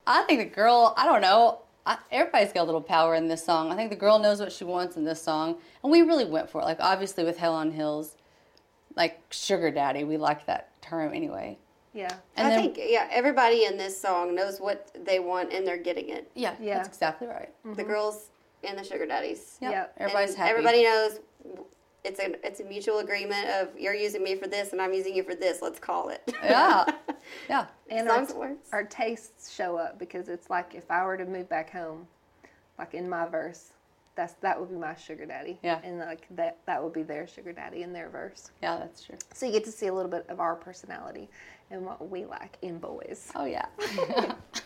I think the girl, I don't know. Everybody's got a little power in this song. I think the girl knows what she wants in this song. And we really went for it. Like, obviously, with Hell on Hills, like, sugar daddy, we like that term anyway. Yeah. And I then, think, everybody in this song knows what they want and they're getting it. yeah, Yeah. that's exactly right. The girls and the sugar daddies. Yep. Yep. Everybody's And happy. everybody knows it's a mutual agreement of you're using me for this and I'm using you for this. Let's call it. Yeah. Yeah. And As long as it works. our tastes show up, because it's like if I were to move back home, like in my verse, that would be my sugar daddy. Yeah. And like that would be their sugar daddy in their verse. Yeah, that's true. So you get to see a little bit of our personality and what we like in boys. Oh, yeah.